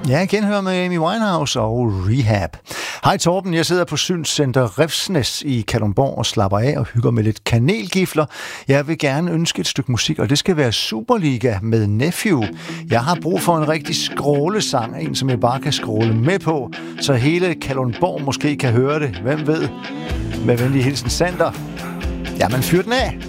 Ja, igen hører med Amy Winehouse og Rehab. Hej Torben, jeg sidder på Synscenter Refsnæs i Kalundborg og slapper af og hygger med lidt kanelgifler. Jeg vil gerne ønske et stykke musik, og det skal være Superliga med Nephew. Jeg har brug for en rigtig skrålesang, en som jeg bare kan skråle med på, så hele Kalundborg måske kan høre det. Hvem ved? Med venlig hilsen, Sander. Jamen, fyr den af!